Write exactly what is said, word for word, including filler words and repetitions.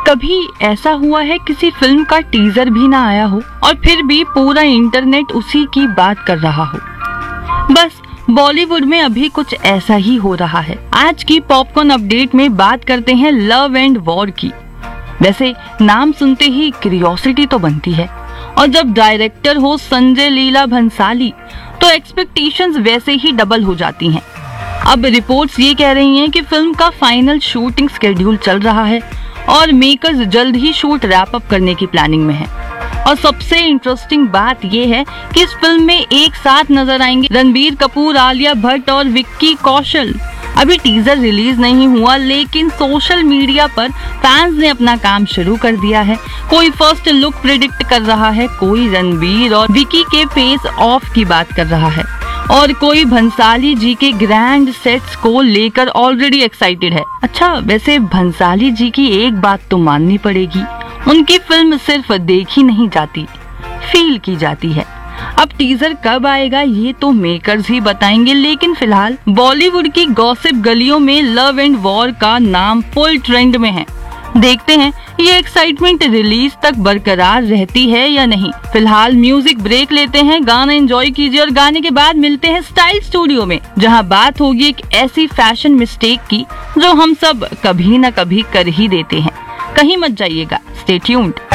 कभी ऐसा हुआ है किसी फिल्म का टीजर भी ना आया हो और फिर भी पूरा इंटरनेट उसी की बात कर रहा हो। बस बॉलीवुड में अभी कुछ ऐसा ही हो रहा है। आज की पॉपकॉर्न अपडेट में बात करते हैं लव एंड वॉर की। वैसे नाम सुनते ही क्यूरियोसिटी तो बनती है, और जब डायरेक्टर हो संजय लीला भंसाली तो एक्सपेक्टेशंस वैसे ही डबल हो जाती हैं। अब रिपोर्ट्स ये कह रही हैं कि फिल्म का फाइनल शूटिंग स्केड्यूल चल रहा है और मेकर्स जल्द ही शूट रैप अप करने की प्लानिंग में है। और सबसे इंटरेस्टिंग बात यह है कि इस फिल्म में एक साथ नजर आएंगे रणबीर कपूर, आलिया भट्ट और विक्की कौशल। अभी टीजर रिलीज नहीं हुआ, लेकिन सोशल मीडिया पर फैंस ने अपना काम शुरू कर दिया है। कोई फर्स्ट लुक प्रिडिक्ट कर रहा है, कोई रणबीर और विकी के फेस ऑफ की बात कर रहा है, और कोई भंसाली जी के ग्रैंड सेट्स को लेकर ऑलरेडी एक्साइटेड है। अच्छा, वैसे भंसाली जी की एक बात तो माननी पड़ेगी, उनकी फिल्म सिर्फ देखी नहीं जाती, फील की जाती है। अब टीजर कब आएगा ये तो मेकर्स ही बताएंगे, लेकिन फिलहाल बॉलीवुड की गॉसिप गलियों में लव एंड वॉर का नाम फुल ट्रेंड में है। देखते हैं ये एक्साइटमेंट रिलीज तक बरकरार रहती है या नहीं। फिलहाल म्यूजिक ब्रेक लेते हैं, गाना एंजॉय कीजिए और गाने के बाद मिलते हैं स्टाइल स्टूडियो में, जहां बात होगी एक ऐसी फैशन मिस्टेक की जो हम सब कभी न कभी कर ही देते हैं। कहीं मत जाइएगा, स्टे ट्यून्ड।